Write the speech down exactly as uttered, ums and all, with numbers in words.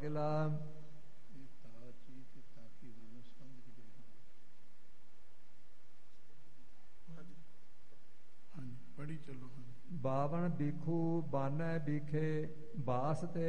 ਅਗਲਾ ਪੜੀ ਚਲੋ। ਬਾਵਨ ਬਿਖੂ ਬਾਨੈ ਬਿਖੇ ਬਾਸ ਤੇ